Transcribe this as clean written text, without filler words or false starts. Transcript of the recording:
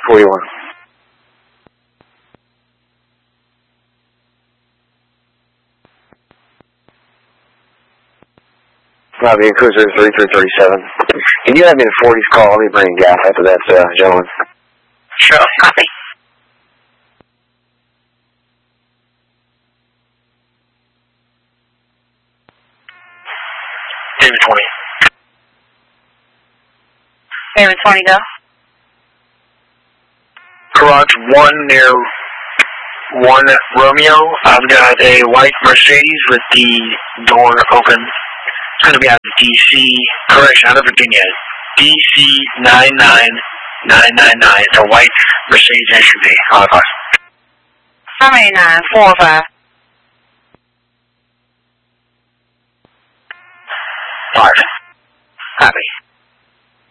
41. Lobby Cruiser 3337. Can you have me in 40's call? Let me bring gas after that, gentleman. Sure, copy. David 20. David 20, go. Garage 1 near 1 Romeo. I've got a white Mercedes with the door open. It's going to be out of DC, correction, out of Virginia. DC 99999. It's a white Mercedes SUV. All right. How many 9? 4 or 5? 5. Copy.